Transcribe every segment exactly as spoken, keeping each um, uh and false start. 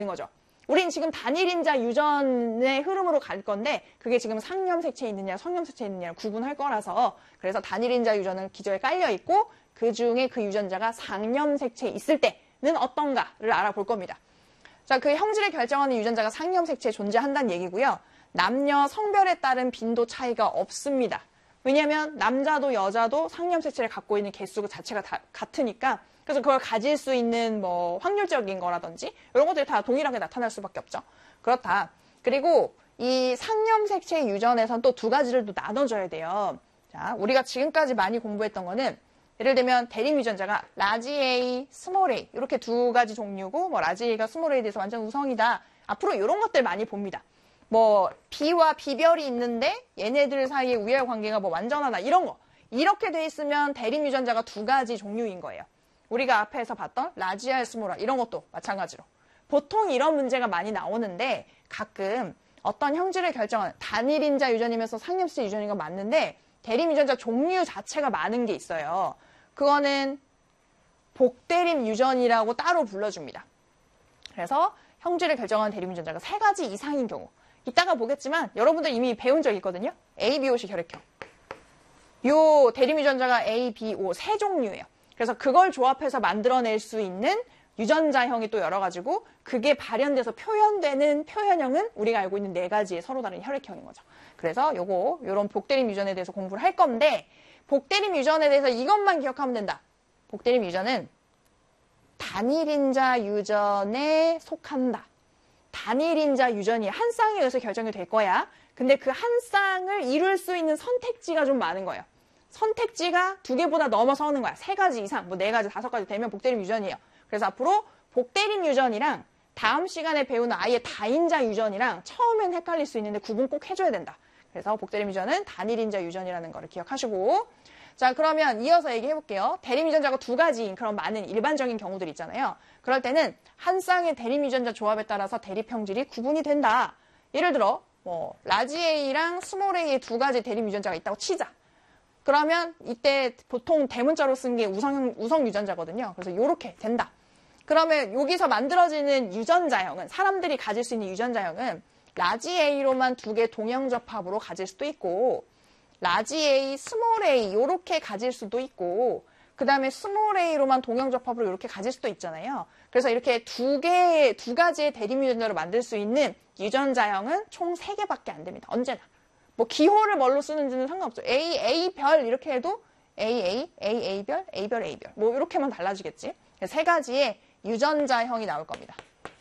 거죠. 우린 지금 단일인자 유전의 흐름으로 갈 건데 그게 지금 상염색체에 있느냐 성염색체에 있느냐 구분할 거라서 그래서 단일인자 유전은 기저에 깔려 있고 그 중에 그 유전자가 상염색체에 있을 때는 어떤가를 알아볼 겁니다. 자, 그 형질을 결정하는 유전자가 상염색체에 존재한다는 얘기고요. 남녀 성별에 따른 빈도 차이가 없습니다. 왜냐하면 남자도 여자도 상염색체를 갖고 있는 개수 자체가 다 같으니까 그래서 그걸 가질 수 있는 뭐 확률적인 거라든지 이런 것들이 다 동일하게 나타날 수밖에 없죠. 그렇다. 그리고 이 상염색체 유전에선 또 두 가지를 또 나눠줘야 돼요. 자, 우리가 지금까지 많이 공부했던 거는 예를 들면 대립 유전자가 라지 A, 스몰 a 이렇게 두 가지 종류고 뭐 라지 A가 스몰 a에 대해서 완전 우성이다. 앞으로 이런 것들 많이 봅니다. 뭐 B와 B별이 있는데 얘네들 사이의 우열 관계가 뭐 완전하다 이런 거. 이렇게 돼 있으면 대립 유전자가 두 가지 종류인 거예요. 우리가 앞에서 봤던 라지 R, 스몰 R 이런 것도 마찬가지로. 보통 이런 문제가 많이 나오는데 가끔 어떤 형질을 결정하는 단일인자 유전이면서 상염색체 유전인 건 맞는데 대립 유전자 종류 자체가 많은 게 있어요. 그거는 복대립 유전이라고 따로 불러줍니다. 그래서 형질을 결정하는 대립 유전자가 세 가지 이상인 경우. 이따가 보겠지만 여러분들 이미 배운 적 있거든요. A, B, O식 혈액형. 요 대립 유전자가 A, B, O 세 종류예요. 그래서 그걸 조합해서 만들어낼 수 있는 유전자형이 또 여러 가지고 그게 발현돼서 표현되는 표현형은 우리가 알고 있는 네 가지의 서로 다른 혈액형인 거죠. 그래서 요거 요런 복대립 유전에 대해서 공부를 할 건데 복대립 유전에 대해서 이것만 기억하면 된다. 복대립 유전은 단일인자 유전에 속한다. 단일인자 유전이 한 쌍에 의해서 결정이 될 거야. 근데 그 한 쌍을 이룰 수 있는 선택지가 좀 많은 거예요. 선택지가 두 개보다 넘어서는 거야. 세 가지 이상, 뭐 네 가지, 다섯 가지 되면 복대립 유전이에요. 그래서 앞으로 복대립 유전이랑 다음 시간에 배우는 아예 다인자 유전이랑 처음엔 헷갈릴 수 있는데 구분 꼭 해줘야 된다. 그래서 복대립 유전은 단일인자 유전이라는 거를 기억하시고 자 그러면 이어서 얘기해 볼게요. 대립 유전자가 두 가지인 그런 많은 일반적인 경우들 있잖아요. 그럴 때는 한 쌍의 대립 유전자 조합에 따라서 대립 형질이 구분이 된다. 예를 들어 뭐 라지 A랑 스몰 A의 두 가지 대립 유전자가 있다고 치자. 그러면 이때 보통 대문자로 쓴 게 우성, 우성 유전자거든요. 그래서 이렇게 된다. 그러면 여기서 만들어지는 유전자형은 사람들이 가질 수 있는 유전자형은 라지 A로만 두 개 동형접합으로 가질 수도 있고 라지 A, 스몰 A 이렇게 가질 수도 있고 그 다음에 스몰 A로만 동형접합으로 이렇게 가질 수도 있잖아요. 그래서 이렇게 두 개, 두 가지의 대립 유전자로 만들 수 있는 유전자형은 총 세 개밖에 안 됩니다. 언제나. 뭐 기호를 뭘로 쓰는지는 상관없죠. A, A별 이렇게 해도 A, A, A, A별, A별, A별 뭐 이렇게만 달라지겠지. 세 가지의 유전자형이 나올 겁니다.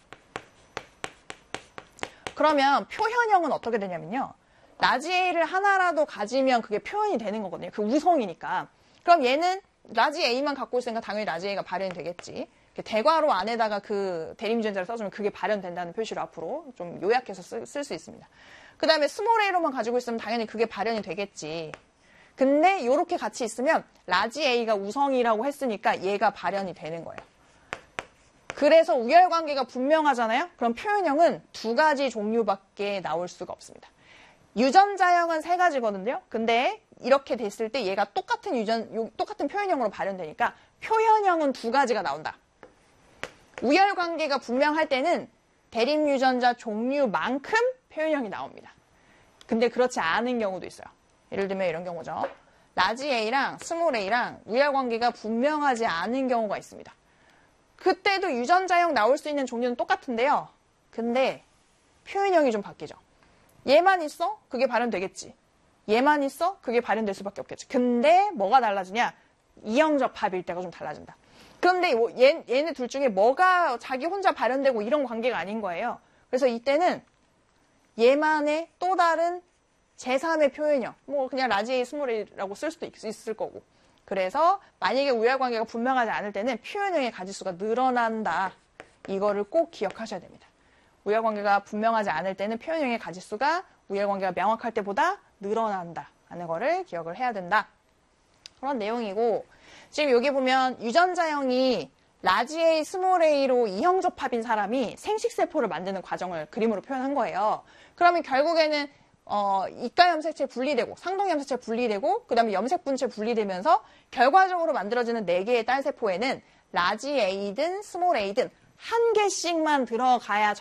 그러면 표현형은 어떻게 되냐면요. 라지 A를 하나라도 가지면 그게 표현이 되는 거거든요. 그 우성이니까. 그럼 얘는 라지 A만 갖고 있으니까 당연히 라지 A가 발현이 되겠지. 대괄호 안에다가 그 대립 유전자를 써주면 그게 발현된다는 표시로 앞으로 좀 요약해서 쓸 수 있습니다. 그 다음에 스몰 A로만 가지고 있으면 당연히 그게 발현이 되겠지. 근데 이렇게 같이 있으면 라지 A가 우성이라고 했으니까 얘가 발현이 되는 거예요. 그래서 우열관계가 분명하잖아요. 그럼 표현형은 두 가지 종류밖에 나올 수가 없습니다. 유전자형은 세 가지거든요. 근데 이렇게 됐을 때 얘가 똑같은 유전, 똑같은 표현형으로 발현되니까 표현형은 두 가지가 나온다. 우열관계가 분명할 때는 대립 유전자 종류만큼 표현형이 나옵니다. 근데 그렇지 않은 경우도 있어요. 예를 들면 이런 경우죠. 라지 A랑 스몰 A랑 우열관계가 분명하지 않은 경우가 있습니다. 그때도 유전자형 나올 수 있는 종류는 똑같은데요. 근데 표현형이 좀 바뀌죠. 얘만 있어? 그게 발현되겠지. 얘만 있어? 그게 발현될 수밖에 없겠지. 근데 뭐가 달라지냐? 이형접합일 때가 좀 달라진다. 그런데 얘, 얘네 둘 중에 뭐가 자기 혼자 발현되고 이런 관계가 아닌 거예요. 그래서 이때는 얘만의 또 다른 제삼의 표현형, 뭐 그냥 라지 A, 스몰 A라고 쓸 수도 있, 있을 거고. 그래서 만약에 우열관계가 분명하지 않을 때는 표현형의 가지수가 늘어난다. 이거를 꼭 기억하셔야 됩니다. 우열관계가 분명하지 않을 때는 표현형의 가지수가 우열관계가 명확할 때보다 늘어난다 하는 거를 기억을 해야 된다. 그런 내용이고 지금 여기 보면 유전자형이 라지 A, 스몰 A로 이형접합인 사람이 생식세포를 만드는 과정을 그림으로 표현한 거예요. 그러면 결국에는 어, 이가염색체 분리되고 상동염색체 분리되고 그 다음에 염색분체 분리되면서 결과적으로 만들어지는 네 개의 딸세포에는 라지 A든 스몰 A든 한 개씩만 들어가야